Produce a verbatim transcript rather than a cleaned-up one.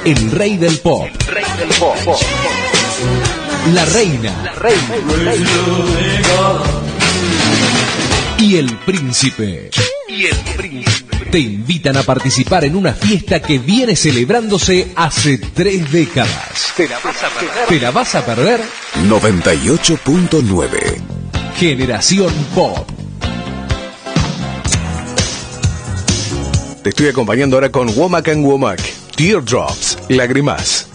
el rey del pop. El rey del pop. La reina. La reina. Y el príncipe. Y el príncipe. Te invitan a participar en una fiesta que viene celebrándose hace tres décadas. ¿Te la vas a perder? ¿Te la vas a perder? noventa y ocho punto nueve. Generación Pop. Te estoy acompañando ahora con Womack and Womack. Teardrops, lágrimas.